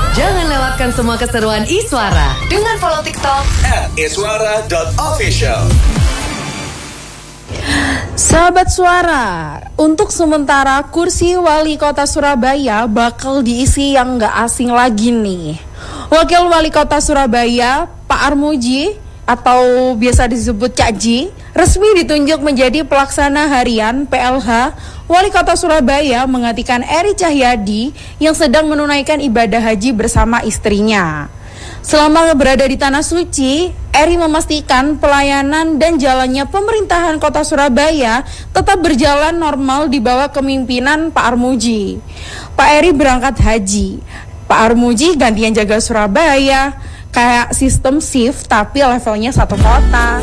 Jangan lewatkan semua keseruan Iswara dengan follow TikTok @iswara.official. Sahabat Suara, untuk sementara kursi wali kota Surabaya bakal diisi yang gak asing lagi nih. Wakil wali kota Surabaya, Pak Armuji atau biasa disebut Cak Ji, resmi ditunjuk menjadi pelaksana harian PLH Wali Kota Surabaya menggantikan Eri Cahyadi yang sedang menunaikan ibadah haji bersama istrinya. Selama berada di Tanah Suci, Eri memastikan pelayanan dan jalannya pemerintahan Kota Surabaya tetap berjalan normal di bawah kepemimpinan Pak Armuji. Pak Eri berangkat haji, Pak Armuji gantian jaga Surabaya, kayak sistem shift tapi levelnya satu kota.